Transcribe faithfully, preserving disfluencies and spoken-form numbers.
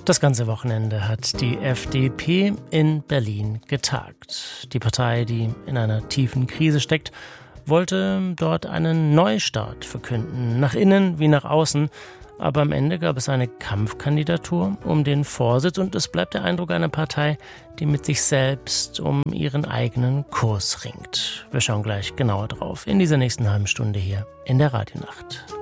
Das ganze Wochenende hat die F D P in Berlin getagt. Die Partei, die in einer tiefen Krise steckt, wollte dort einen Neustart verkünden, nach innen wie nach außen. Aber am Ende gab es eine Kampfkandidatur um den Vorsitz und es bleibt der Eindruck einer Partei, die mit sich selbst um ihren eigenen Kurs ringt. Wir schauen gleich genauer drauf in dieser nächsten halben Stunde hier in der Radionacht.